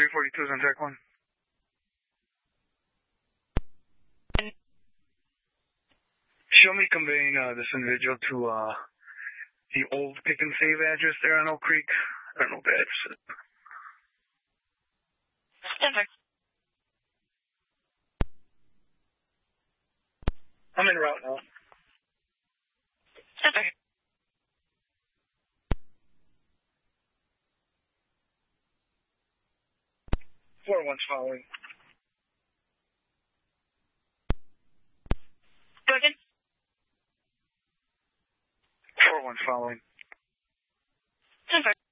342 is on track 1. Show me conveying this individual to the old pick and save address there on Oak Creek. I don't know the address. Denver. I'm en route now. Denver. 4-1's following. Bergen. 4-1's following. Denver.